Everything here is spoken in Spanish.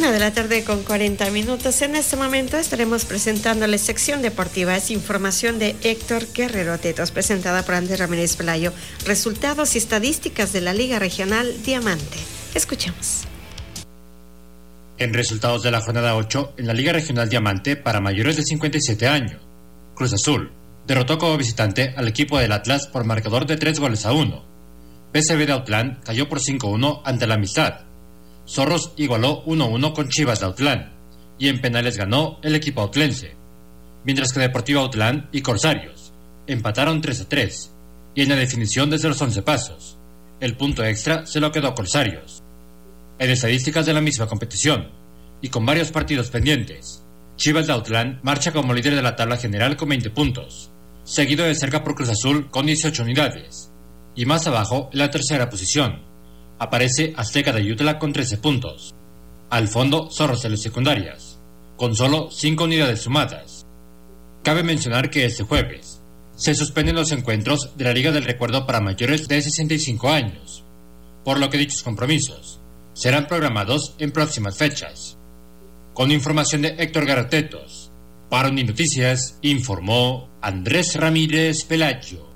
1:40 p.m. En este momento estaremos presentando la sección deportiva. Es información de Héctor Guerrero Tetos, presentada por Andrés Ramírez Pelayo. Resultados y estadísticas de la Liga Regional Diamante. Escuchemos. En resultados de la jornada 8, en la Liga Regional Diamante para mayores de 57 años, Cruz Azul derrotó como visitante al equipo del Atlas por marcador de 3-1. PSV de Autlán cayó por 5-1 ante la Amistad. Zorros igualó 1-1 con Chivas de Autlán y en penales ganó el equipo autlense, mientras que Deportivo Autlán y Corsarios empataron 3-3 y en la definición desde los 11 pasos, el punto extra se lo quedó Corsarios. En estadísticas de la misma competición y con varios partidos pendientes, Chivas de Autlán marcha como líder de la tabla general con 20 puntos, seguido de cerca por Cruz Azul con 18 unidades, y más abajo en la tercera posición aparece Azteca de Ayutla con 13 puntos. Al fondo, Zorros de las Secundarias, con solo 5 unidades sumadas. Cabe mencionar que este jueves se suspenden los encuentros de la Liga del Recuerdo para mayores de 65 años, por lo que dichos compromisos serán programados en próximas fechas. Con información de Héctor Guerrero Tetos, para Unínoticias, informó Andrés Ramírez Pelayo.